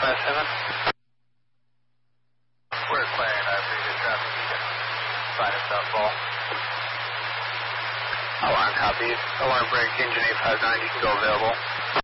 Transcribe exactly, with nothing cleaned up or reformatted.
five seven. We're clearing our previous traffic. You can find us out full. Alarm copies. Alarm break, engine eight five nine, you can go available.